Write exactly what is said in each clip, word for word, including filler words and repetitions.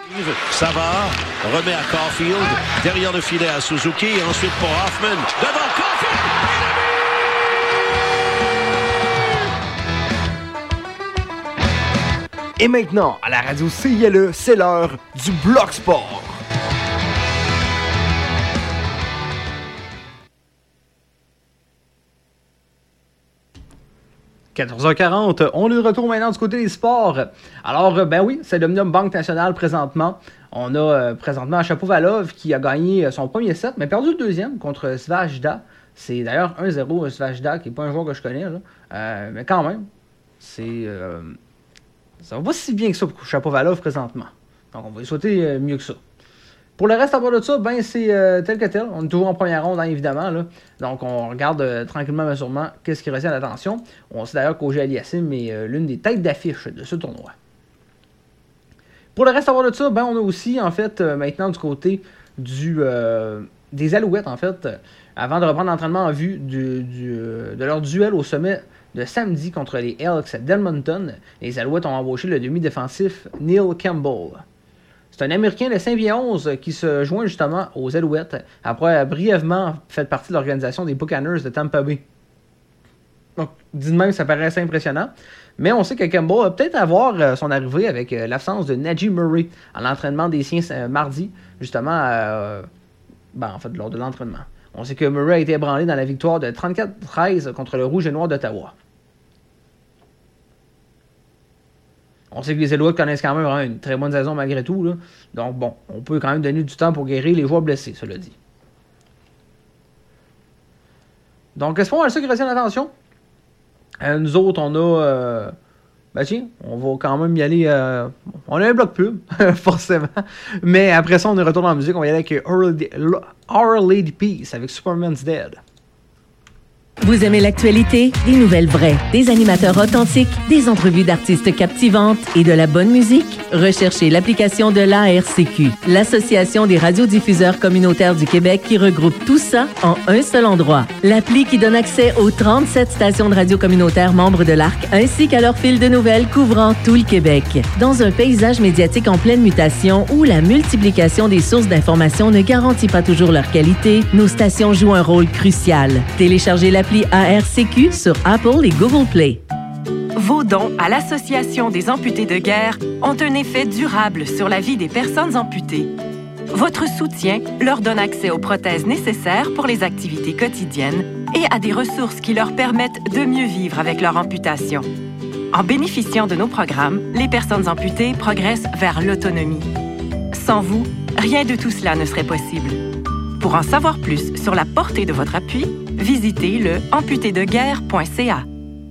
Savard remet à Caulfield, derrière le filet à Suzuki, et ensuite pour Hoffman, devant Caulfield! Et maintenant, à la radio C I L E, c'est l'heure du Bloc Sport. quatorze heures quarante, on est de retour maintenant du côté des sports. Alors, ben oui, c'est l'Omnium Banque Nationale présentement. On a euh, présentement Shapovalov qui a gagné son premier set, mais perdu le deuxième contre Svajda. C'est d'ailleurs un zéro Svajda, qui n'est pas un joueur que je connais, là. Euh, mais quand même, c'est... Euh, ça va pas si bien que ça pour Shapovalov présentement. Donc, on va lui souhaiter euh, mieux que ça. Pour le reste, à part de ça, ben c'est euh, tel que tel. On est toujours en première ronde, hein, évidemment. Là. Donc, on regarde euh, tranquillement, mais sûrement, qu'est-ce qui retient l'attention. On sait d'ailleurs qu'O G Aliassime est euh, l'une des têtes d'affiche de ce tournoi. Pour le reste, à part de ça, ben on a aussi, en fait, euh, maintenant du côté du, euh, des Alouettes, en fait, euh, avant de reprendre l'entraînement en vue du, du, euh, de leur duel au sommet de samedi contre les Elks d'Edmonton. Les Alouettes ont embauché le demi-défensif Neil Campbell. C'est un Américain de Saint-Pierre onze qui se joint justement aux Alouettes après avoir brièvement fait partie de l'organisation des Buccaneers de Tampa Bay. Donc, dit de même, ça paraît assez impressionnant. Mais on sait que Campbell va peut-être avoir son arrivée avec l'absence de Najee Murray à l'entraînement des Siens euh, mardi, justement, euh, ben, en fait, lors de l'entraînement. On sait que Murray a été ébranlé dans la victoire de trente-quatre treize contre le Rouge et Noir d'Ottawa. On sait que les Alouettes connaissent quand même vraiment une très bonne saison malgré tout. Là. Donc bon, on peut quand même donner du temps pour guérir les joueurs blessés, cela dit. Donc, est-ce qu'on a ça qui retient l'attention? Euh, nous autres, on a... Euh, ben tiens, on va quand même y aller... Euh, on a un bloc pub, forcément. Mais après ça, on est retourné en musique. On va y aller avec Our Lady Peace avec Superman's Dead. Vous aimez l'actualité? Des nouvelles vraies, des animateurs authentiques, des entrevues d'artistes captivantes et de la bonne musique? Recherchez l'application de l'A R C Q, l'Association des radiodiffuseurs communautaires du Québec, qui regroupe tout ça en un seul endroit. L'appli qui donne accès aux trente-sept stations de radio communautaires membres de l'A R C, ainsi qu'à leur fil de nouvelles couvrant tout le Québec. Dans un paysage médiatique en pleine mutation où la multiplication des sources d'informations ne garantit pas toujours leur qualité, nos stations jouent un rôle crucial. Téléchargez l'appli A R C Q sur Apple et Google Play. Vos dons à l'Association des amputés de guerre ont un effet durable sur la vie des personnes amputées. Votre soutien leur donne accès aux prothèses nécessaires pour les activités quotidiennes et à des ressources qui leur permettent de mieux vivre avec leur amputation. En bénéficiant de nos programmes, les personnes amputées progressent vers l'autonomie. Sans vous, rien de tout cela ne serait possible. Pour en savoir plus sur la portée de votre appui, visitez le amputé de guerre point c a.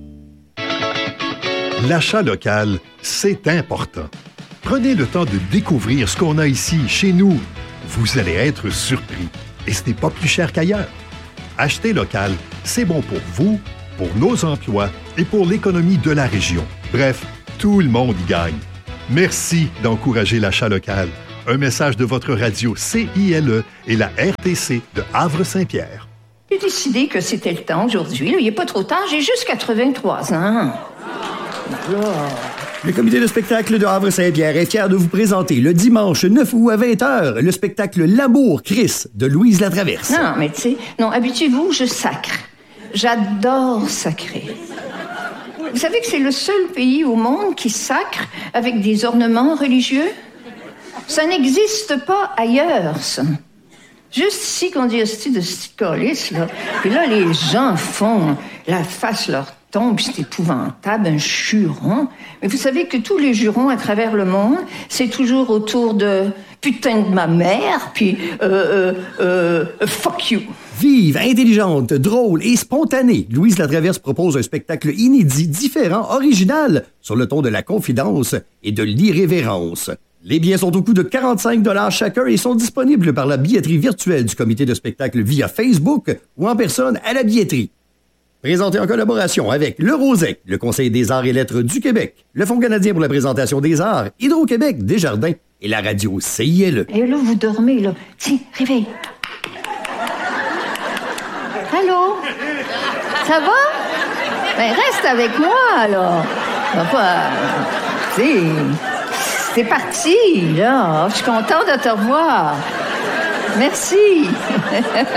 L'achat local, c'est important. Prenez le temps de découvrir ce qu'on a ici, chez nous. Vous allez être surpris. Et ce n'est pas plus cher qu'ailleurs. Acheter local, c'est bon pour vous, pour nos emplois et pour l'économie de la région. Bref, tout le monde y gagne. Merci d'encourager l'achat local. Un message de votre radio C I L E et la R T C de Havre-Saint-Pierre. J'ai décidé que c'était le temps aujourd'hui. Là. Il n'est pas trop tard, j'ai juste quatre-vingt-trois ans. Oh. Le comité de spectacle de Havre-Saint-Pierre est fier de vous présenter le dimanche neuf août à vingt heures le spectacle L'amour Chris de Louise Latraverse. Non, mais tu sais, non, habituez-vous, je sacre. J'adore sacrer. Vous savez que c'est le seul pays au monde qui sacre avec des ornements religieux? Ça n'existe pas ailleurs, ça. Juste ici qu'on dit hostie de sticolis, là. Puis là, les gens font la face leur tombe, puis c'est épouvantable, un juron. Mais vous savez que tous les jurons à travers le monde, c'est toujours autour de putain de ma mère, puis euh, euh, euh, fuck you. Vive, intelligente, drôle et spontanée, Louise Latraverse propose un spectacle inédit, différent, original, sur le ton de la confidence et de l'irrévérence. Les billets sont au coût de quarante-cinq dollars chacun et sont disponibles par la billetterie virtuelle du comité de spectacle via Facebook ou en personne à la billetterie. Présenté en collaboration avec le Rosec, le Conseil des arts et lettres du Québec, le Fonds canadien pour la présentation des arts, Hydro-Québec, Desjardins et la radio C I L E. Et là, vous dormez, là. Tiens, réveille. Allô? Ça va? Ben, reste avec moi, alors. Va pas... Tu sais... C'est parti, là. Je suis contente de te revoir. Merci.